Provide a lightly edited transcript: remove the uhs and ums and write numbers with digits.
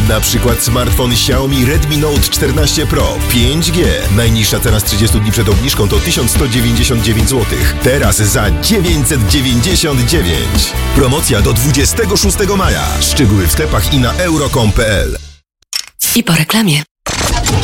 Na przykład smartfon Xiaomi Redmi Note 14 Pro 5G. Najniższa cena z 30 dni przed obniżką to 1199 zł. Teraz za 999. Promocja do 26 maja. Szczegóły w sklepach i na euro.com.pl. I po reklamie.